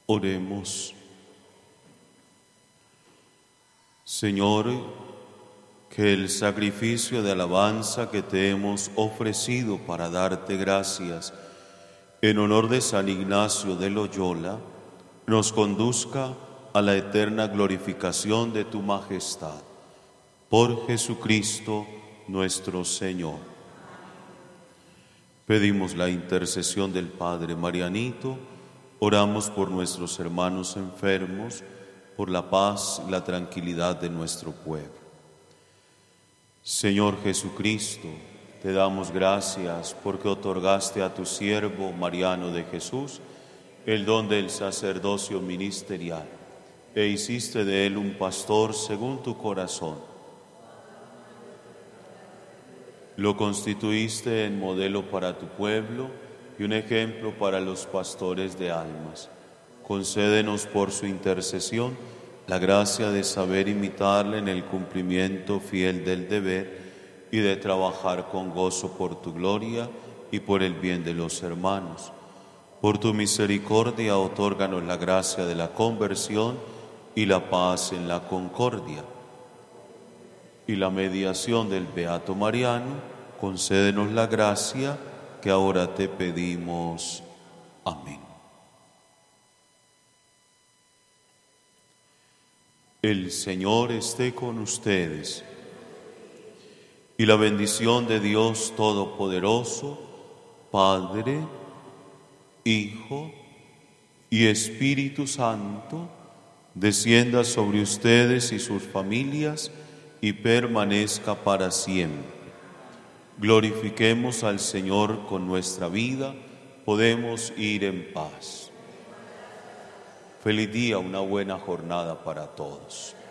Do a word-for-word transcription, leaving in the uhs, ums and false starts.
Oremos. Señor, que el sacrificio de alabanza que te hemos ofrecido para darte gracias en honor de San Ignacio de Loyola nos conduzca a la eterna glorificación de tu majestad. Por Jesucristo nuestro Señor. Pedimos la intercesión del Padre Marianito. Oramos por nuestros hermanos enfermos, por la paz y la tranquilidad de nuestro pueblo. Señor Jesucristo, te damos gracias porque otorgaste a tu siervo Mariano de Jesús el don del sacerdocio ministerial e hiciste de él un pastor según tu corazón. Lo constituiste en modelo para tu pueblo y un ejemplo para los pastores de almas. Concédenos por su intercesión la gracia de saber imitarle en el cumplimiento fiel del deber y de trabajar con gozo por tu gloria y por el bien de los hermanos. Por tu misericordia, otórganos la gracia de la conversión y la paz en la concordia. Y la mediación del Beato Mariano, concédenos la gracia que ahora te pedimos. Amén. El Señor esté con ustedes. Y la bendición de Dios Todopoderoso, Padre, Hijo y Espíritu Santo, descienda sobre ustedes y sus familias y permanezca para siempre. Glorifiquemos al Señor con nuestra vida, podemos ir en paz. Feliz día, una buena jornada para todos.